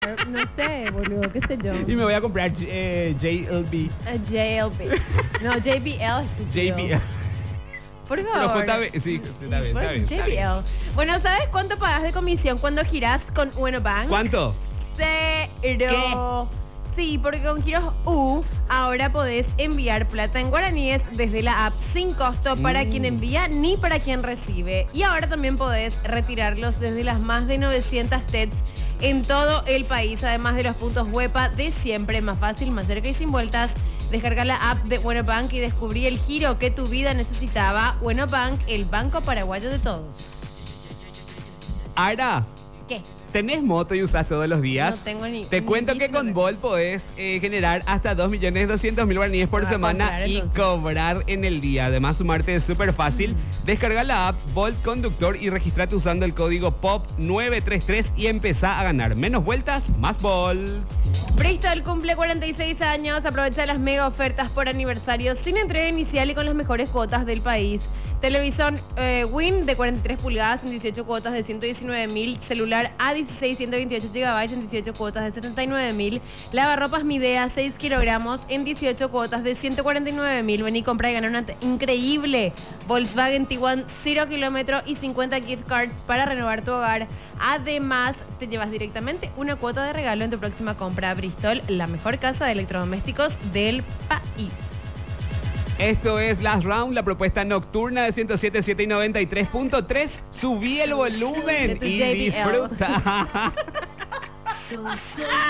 No sé, boludo, qué sé yo. Y me voy a comprar JLB. JLB. No, JBL. estúpido. JBL. Por Pero favor. JB, sí, está bien, Pues, está bien. JBL. Bueno, ¿sabes cuánto pagas de comisión cuando girás con Uenobank? ¿Cuánto? Cero. Sí, porque con Giros U ahora podés enviar plata en guaraníes desde la app sin costo para quien envía ni para quien recibe. Y ahora también podés retirarlos desde las más de 900 TEDs en todo el país, además de los puntos huepa de siempre, más fácil, más cerca y sin vueltas. Descarga la app de Uenobank y descubrí el giro que tu vida necesitaba. Uenobank, el banco paraguayo de todos. Ara, ¿Qué? ¿tenés moto y usás todos los días? No tengo ni- Te ni cuento que bici, no con tengo. Volt podés generar hasta 2.200.000 guaraníes por Te va a semana comprar, y entonces. cobrar en el día. Además, sumarte es súper fácil. Descarga la app Volt Conductor y registrate usando el código POP933 y empezá a ganar. Menos vueltas, más Volt. Bristol cumple 46 años. Aprovecha las mega ofertas por aniversario sin entrega inicial y con las mejores cuotas del país. Televisor Win de 43 pulgadas en 18 cuotas de 119.000. Celular A16 128 GB en 18 cuotas de 79.000. Lavarropas Midea 6 kilogramos en 18 cuotas de 149.000. Vení, compra y gana una increíble Volkswagen Tiguan 0 kilómetro y 50 gift cards para renovar tu hogar. Además, te llevas directamente una cuota de regalo en tu próxima compra. Bristol, la mejor casa de electrodomésticos del país. Esto es Last Round, la propuesta nocturna de 107.7 y 93.3. Subí el volumen De tu y JBL. disfruta.